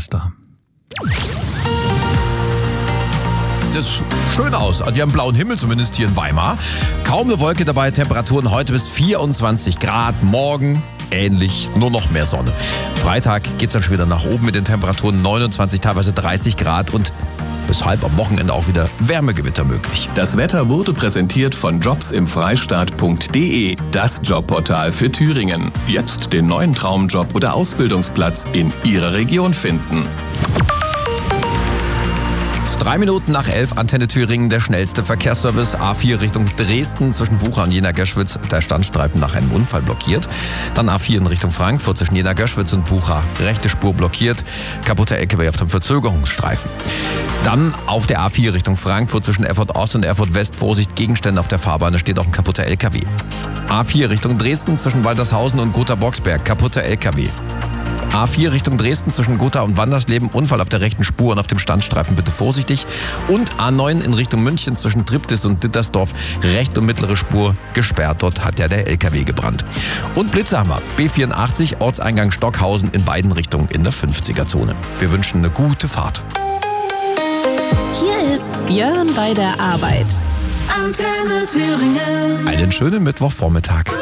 ist da. Das sieht schön aus. Also wir haben blauen Himmel, zumindest hier in Weimar. Kaum eine Wolke dabei, Temperaturen heute bis 24 Grad. Morgen ähnlich, nur noch mehr Sonne. Freitag geht es dann schon wieder nach oben mit den Temperaturen 29, teilweise 30 Grad und weshalb am Wochenende auch wieder Wärmegewitter möglich. Das Wetter wurde präsentiert von jobsimfreistaat.de, das Jobportal für Thüringen. Jetzt den neuen Traumjob oder Ausbildungsplatz in Ihrer Region finden. 3 Minuten nach 11, Antenne Thüringen, der schnellste Verkehrsservice. A4 Richtung Dresden zwischen Bucha und Jena-Göschwitz, der Standstreifen nach einem Unfall blockiert. Dann A4 in Richtung Frankfurt zwischen Jena-Göschwitz und Bucha, rechte Spur blockiert, kaputter LKW auf dem Verzögerungsstreifen. Dann auf der A4 Richtung Frankfurt zwischen Erfurt Ost und Erfurt West, Vorsicht, Gegenstände auf der Fahrbahn, da steht auch ein kaputter LKW. A4 Richtung Dresden zwischen Waltershausen und Gotha-Boxberg, kaputter LKW. A4 Richtung Dresden zwischen Gotha und Wandersleben, Unfall auf der rechten Spur und auf dem Standstreifen, bitte vorsichtig. Und A9 in Richtung München zwischen Triptis und Dittersdorf, rechte und mittlere Spur gesperrt, dort hat ja der LKW gebrannt. Und Blitze haben wir, B84 Ortseingang Stockhausen in beiden Richtungen in der 50er-Zone. Wir wünschen eine gute Fahrt. Hier ist Björn bei der Arbeit. Antenne Thüringen. Einen schönen Mittwochvormittag.